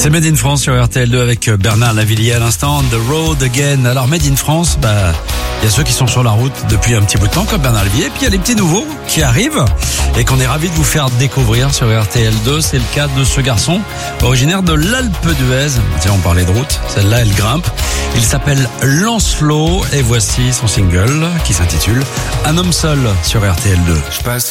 C'est Made in France sur RTL2 avec Bernard Lavilliers à l'instant, The Road Again. Alors Made in France, il y a ceux qui sont sur la route depuis un petit bout de temps comme Bernard Lavilliers, puis il y a les petits nouveaux qui arrivent et qu'on est ravis de vous faire découvrir sur RTL2. C'est le cas de ce garçon originaire de l'Alpe d'Huez. Tiens, on parlait de route, celle-là elle grimpe. Il s'appelle Lancelot et voici son single qui s'intitule Un homme seul sur RTL2. Je passe